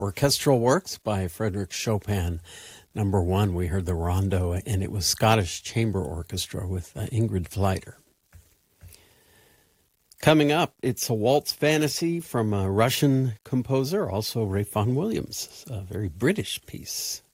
Orchestral Works by Frederick Chopin. Number one, we heard the Rondo, and it was Scottish Chamber Orchestra with Ingrid Fleiter. Coming up, it's a waltz fantasy from a Russian composer, also Ray Vaughan Williams, a very British piece.